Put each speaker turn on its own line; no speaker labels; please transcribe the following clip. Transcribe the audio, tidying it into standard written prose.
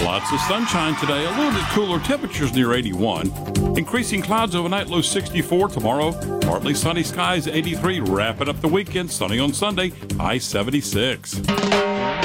Lots of sunshine today, a little bit cooler, temperatures near 81. Increasing clouds overnight, low 64 tomorrow. Partly sunny skies, 83. Wrapping up the weekend, sunny on Sunday, high 76.